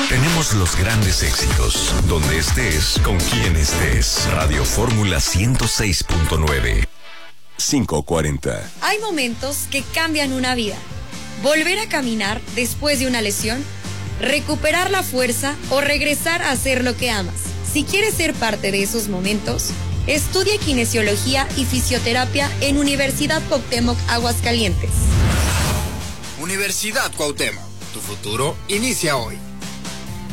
Tenemos los grandes éxitos, donde estés, con quien estés. Radio Fórmula 106.9. 540. Hay momentos que cambian una vida. Volver a caminar después de una lesión, recuperar la fuerza o regresar a hacer lo que amas. Si quieres ser parte de esos momentos, estudia kinesiología y fisioterapia en Universidad Cuauhtémoc Aguascalientes. Universidad Cuauhtémoc, tu futuro inicia hoy.